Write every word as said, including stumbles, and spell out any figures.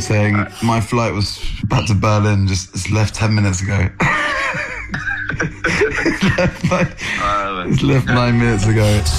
saying my flight was back to Berlin, just, just left ten minutes ago. It's left, like, it's left nine minutes ago.